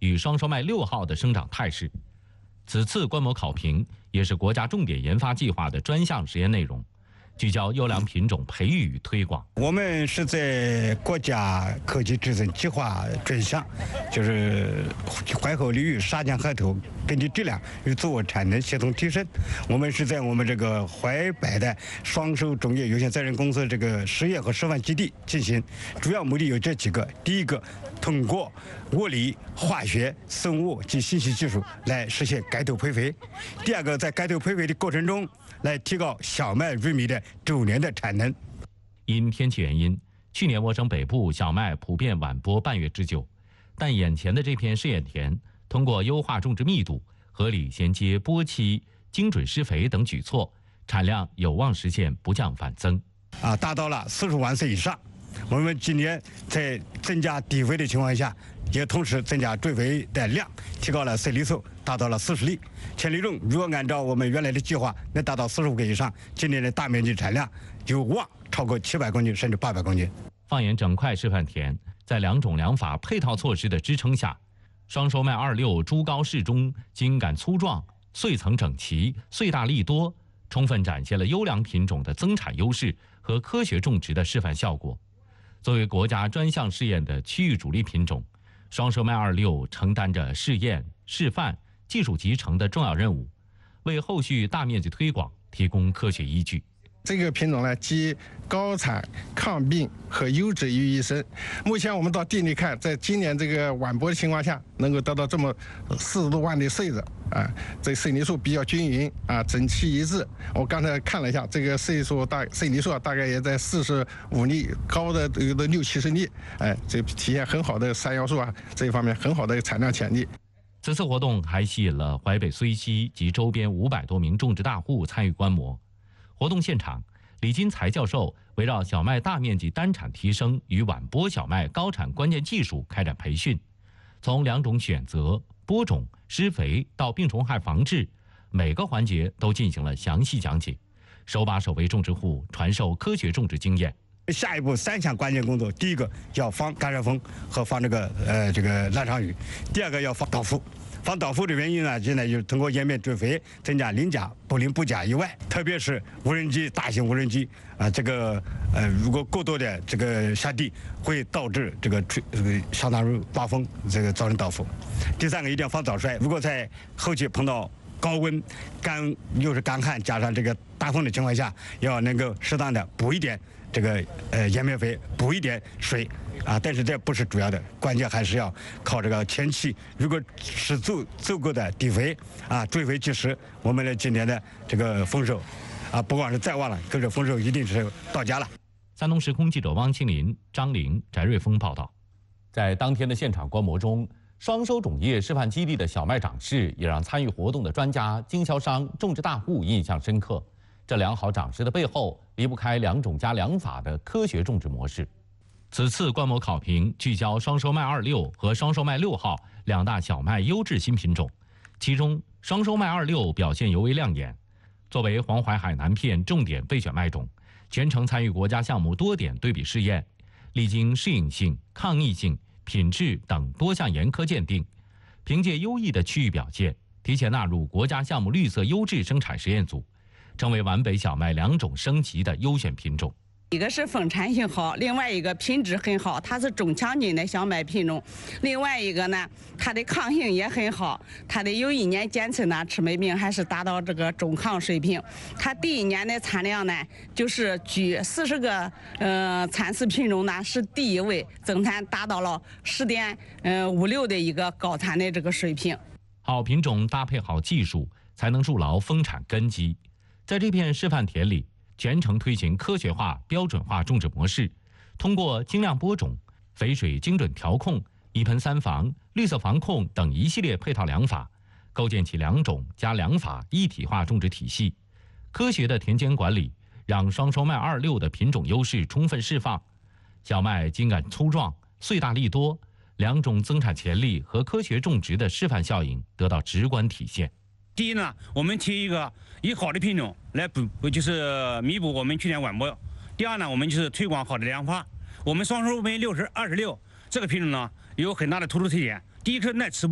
与双收麦6号的生长态势。此次观摩考评也是国家重点研发计划的专项实验内容，聚焦优良品种培育与推广。 我们是在国家科技支撑计划专项，就是淮河流域沙姜河头根据质量与作物产能协同提升。我们是在我们这个淮北的双收种业有限责任公司这个实验和示范基地进行，主要目的有这几个：第一个，通过物理、化学、生物及信息技术来实现改头培肥；第二个，在改头培肥的过程中，来提高小麦、玉米的周年的产能。 因天气原因，去年我省北部小麦普遍晚播半月之久，但眼前的这片试验田，通过优化种植密度、合理衔接播期、精准施肥等举措，产量有望实现不降反增。 达到了40万穗以上。我们今年在增加地肥的情况下，也同时增加追肥的量，提高了穗粒数，达到了40粒。千粒种如果按照我们原来的计划，能达到45个以上，今年的大面积产量有望超过700公斤甚至800公斤。 放眼整块示范田，在2种良法配套措施的支撑下，双收麦26株高适中，茎秆粗壮，穗层整齐，穗大粒多，充分展现了优良品种的增产优势和科学种植的示范效果。作为国家专项试验的区域主力品种，双收麦26承担着试验、示范、技术集成的重要任务，为后续大面积推广提供科学依据。 这个品种呢，集高产、抗病和优质于一身。目前我们到地里看，在今年这个晚播的情况下，能够得到这么40多万的穗子这穗粒数比较均匀整齐一致。我刚才看了一下，这个穗粒数大概也在45粒，高的有的60-70粒，这体现很好的山药树这一方面很好的产量潜力。 此次活动还吸引了淮北睢溪及周边500多名种植大户参与观摩。活动现场，李金才教授围绕小麦大面积单产提升与晚播小麦高产关键技术开展培训，从2种选择、播种、施肥到病虫害防治，每个环节都进行了详细讲解，手把手为种植户传授科学种植经验。 下一步3项关键工作：第一个要防干热风和防这个烂场雨；第二个要防倒伏。防倒伏的原因呢，现在就是通过延面追肥，增加磷钾、不磷不钾以外，特别是无人机、大型无人机如果过多的这个下地，会导致相当于刮风，造成倒伏。第3个一定要防早衰，如果在后期碰到高温、又是干旱加上这个大风的情况下，要能够适当的补一点延面肥，补一点水但是这不是主要的，关键还是要靠这个前期，如果是足够的地肥追肥及时，我们的今年的这个丰收不光是在望了，可是丰收一定是到家了。 山东时空记者汪清林、张玲、翟瑞峰报道。在当天的现场观摩中，双收种业示范基地的小麦长势也让参与活动的专家、经销商、种植大户印象深刻。这良好长势的背后，离不开2种加良法的科学种植模式。此次观摩考评聚焦双收麦26和双收麦6号2大小麦优质新品种，其中双收麦26表现尤为亮眼。作为黄淮海南片重点备选麦种，全程参与国家项目多点对比试验，历经适应性、抗逆性、品质等多项严苛鉴定，凭借优异的区域表现，提前纳入国家项目绿色优质生产实验组，成为皖北小麦2种升级的优选品种。 一个是丰产性好，另外一个品质很好，它是中强劲的小麦品种。另外一个呢，它的抗性也很好，它的有1年检测呢，赤霉病还是达到这个中抗水平。它第1年的产量呢，就是居40个参试品种呢是第1位，增产达到了10.56的一个高产的这个水平。 好品种搭配好技术，才能筑牢丰产根基。在这片示范田里，全程推行科学化、标准化种植模式，通过精量播种、肥水精准调控、1盆3防、绿色防控等一系列配套良法，构建起2种加良法一体化种植体系。科学的田间管理，让双收麦26的品种优势充分释放。小麦茎秆粗壮，穗大粒多，2种增产潜力和科学种植的示范效应得到直观体现。 第一呢，我们提以好的品种来弥补我们去年晚播。第二呢，我们推广好的良法。我们双收麦26这个品种呢，有很大的突出特点。第一是耐吃。